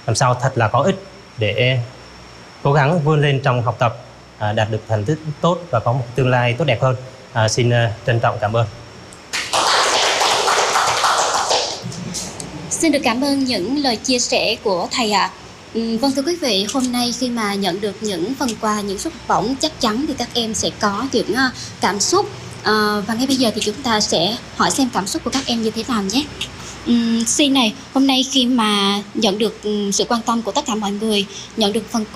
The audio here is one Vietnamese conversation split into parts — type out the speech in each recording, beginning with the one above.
làm sao thật là có ích để cố gắng vươn lên trong học tập, đạt được thành tích tốt và có một tương lai tốt đẹp hơn. Xin trân trọng cảm ơn. Xin được cảm ơn những lời chia sẻ của thầy ạ. Vâng thưa quý vị, hôm nay khi mà nhận được những phần quà, những suất học bổng, chắc chắn thì các em sẽ có những cảm xúc. Và ngay bây giờ thì chúng ta sẽ hỏi xem cảm xúc của các em như thế nào nhé. Si này, hôm nay khi mà nhận được sự quan tâm của tất cả mọi người, nhận được phần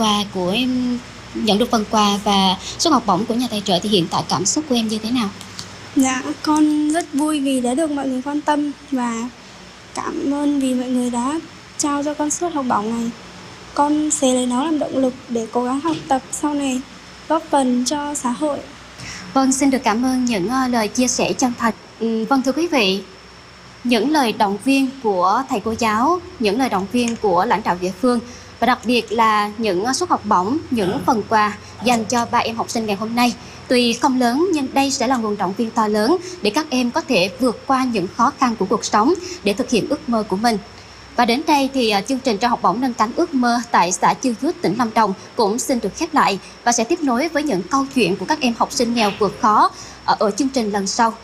quà và suất học bổng của nhà tài trợ thì hiện tại cảm xúc của em như thế nào? Dạ, con rất vui vì đã được mọi người quan tâm và cảm ơn vì mọi người đã trao cho con suất học bổng này. Con sẽ lấy nó làm động lực để cố gắng học tập sau này, góp phần cho xã hội. Vâng, xin được cảm ơn những lời chia sẻ chân thật. Vâng thưa quý vị, những lời động viên của thầy cô giáo, những lời động viên của lãnh đạo địa phương và đặc biệt là những suất học bổng, những phần quà dành cho 3 em học sinh ngày hôm nay. Tuy không lớn nhưng đây sẽ là nguồn động viên to lớn để các em có thể vượt qua những khó khăn của cuộc sống để thực hiện ước mơ của mình. Và đến đây thì chương trình trao học bổng nâng cánh ước mơ tại xã Chư Dút, tỉnh Lâm Đồng cũng xin được khép lại và sẽ tiếp nối với những câu chuyện của các em học sinh nghèo vượt khó ở chương trình lần sau.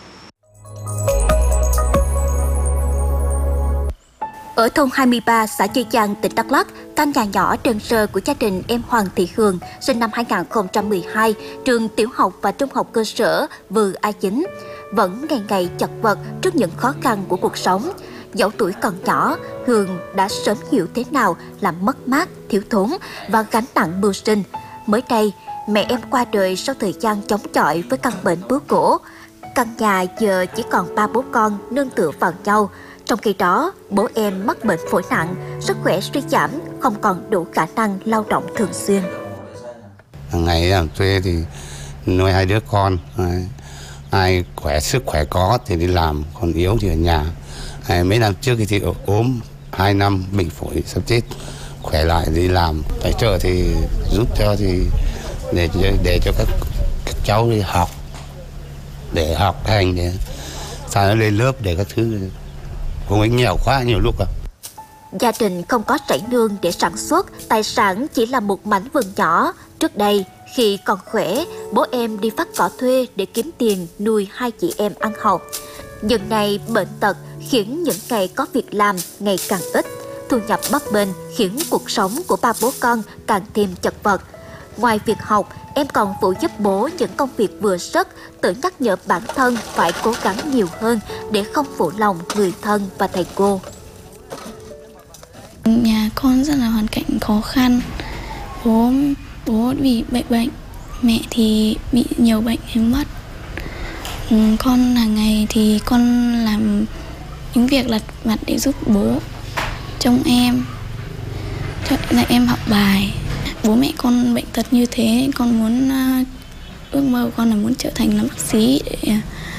Ở thôn 23, xã Chư Chang, tỉnh Đắk Lắk, căn nhà nhỏ đơn sơ của gia đình em Hoàng Thị Hường, sinh năm 2012, trường tiểu học và trung học cơ sở Vừ A9, vẫn ngày ngày chật vật trước những khó khăn của cuộc sống. Dẫu tuổi còn nhỏ, Hường đã sớm hiểu thế nào là mất mát, thiếu thốn và gánh nặng mưu sinh. Mới đây, mẹ em qua đời sau thời gian chống chọi với căn bệnh bướu cổ. Căn nhà giờ chỉ còn 3 bố con nương tựa vào nhau. Trong khi đó, bố em mắc bệnh phổi nặng, sức khỏe suy giảm, không còn đủ khả năng lao động thường xuyên. Hàng ngày làm thuê thì nuôi 2 đứa con, ai sức khỏe có thì đi làm, còn yếu thì ở nhà. Mấy năm trước thì ốm 2 năm bệnh phổi sắp chết, khỏe lại đi làm. Tài trợ thì giúp cho thì để cho các cháu đi học, để học hành, để sao nó lên lớp để các thứ. Không ấy nghèo quá nhiều lúc à. Gia đình không có rẫy nương để sản xuất, tài sản chỉ là một mảnh vườn nhỏ. Trước đây, khi còn khỏe, bố em đi vắt cỏ thuê để kiếm tiền nuôi 2 chị em ăn học. Nhưng nay bệnh tật khiến những ngày có việc làm ngày càng ít. Thu nhập bấp bênh khiến cuộc sống của 3 bố con càng thêm chật vật. Ngoài việc học, em còn phụ giúp bố những công việc vừa sức, tự nhắc nhở bản thân phải cố gắng nhiều hơn để không phụ lòng người thân và thầy cô. Nhà con rất là hoàn cảnh khó khăn. Bố bị bệnh, mẹ thì bị nhiều bệnh thì mất. Con hàng ngày thì con làm những việc lặt vặt để giúp bố trông em, dạy em học bài. Bố mẹ con bệnh tật như thế, con muốn ước mơ của con là muốn trở thành là bác sĩ để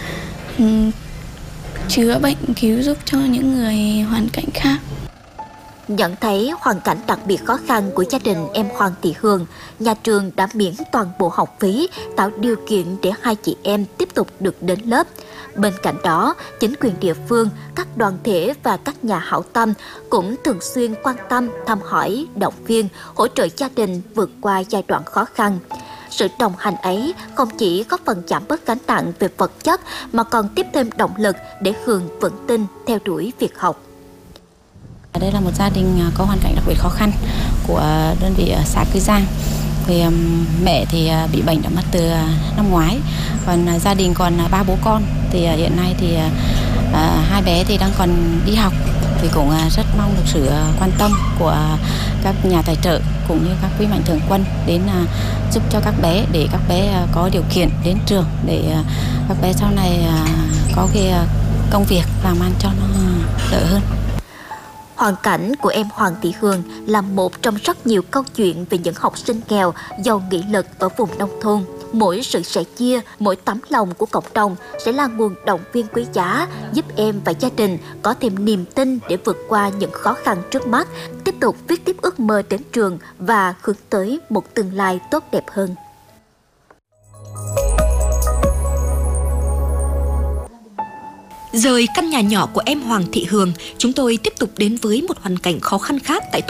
chữa bệnh, cứu giúp cho những người hoàn cảnh khác. Nhận thấy hoàn cảnh đặc biệt khó khăn của gia đình em Hoàng Thị Hường, nhà trường đã miễn toàn bộ học phí, tạo điều kiện để 2 chị em tiếp tục được đến lớp. Bên cạnh đó, chính quyền địa phương, các đoàn thể và các nhà hảo tâm cũng thường xuyên quan tâm, thăm hỏi, động viên, hỗ trợ gia đình vượt qua giai đoạn khó khăn. Sự đồng hành ấy không chỉ góp phần giảm bớt gánh nặng về vật chất mà còn tiếp thêm động lực để Hường vững tin theo đuổi việc học. Đây là một gia đình có hoàn cảnh đặc biệt khó khăn của đơn vị xã Cư Giang. Thì mẹ thì bị bệnh đã mất từ năm ngoái, còn gia đình còn 3 bố con. Thì hiện nay thì 2 bé thì đang còn đi học, thì cũng rất mong được sự quan tâm của các nhà tài trợ cũng như các quý mạnh thường quân đến giúp cho các bé để các bé có điều kiện đến trường để các bé sau này có cái công việc làm ăn cho nó đỡ hơn. Hoàn cảnh của em Hoàng Thị Hường là một trong rất nhiều câu chuyện về những học sinh nghèo giàu nghị lực ở vùng nông thôn. Mỗi sự sẻ chia, mỗi tấm lòng của cộng đồng sẽ là nguồn động viên quý giá, giúp em và gia đình có thêm niềm tin để vượt qua những khó khăn trước mắt, tiếp tục viết tiếp ước mơ đến trường và hướng tới một tương lai tốt đẹp hơn. Rời căn nhà nhỏ của em Hoàng Thị Hường, chúng tôi tiếp tục đến với một hoàn cảnh khó khăn khác tại